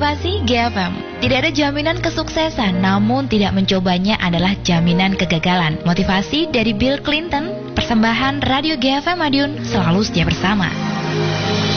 Motivasi GFM. Tidak ada jaminan kesuksesan, namun tidak mencobanya adalah jaminan kegagalan. Motivasi dari Bill Clinton. Persembahan Radio GFM Madiun, selalu setia bersama.